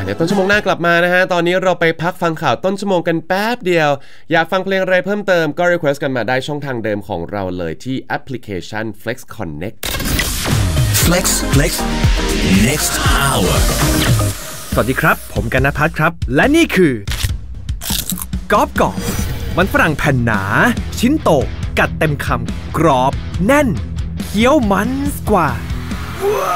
เดี๋ยวต้นชั่วโมงหน้ากลับมานะฮะตอนนี้เราไปพักฟังข่าวต้นชั่วโมงกันแป๊บเดียวอยากฟังเพลงอะไรเพิ่มเติมก็ request กันมาได้ช่องทางเดิมของเราเลยที่แอปพลิเคชัน Flex Connect Flex Next Hour สวัสดีครับผมกันณภัทรครับและนี่คือกอบมันฝรั่งแผ่นหนาชิ้นโตกัดเต็มคำกรอบแน่นเคี้ยวมันกว่า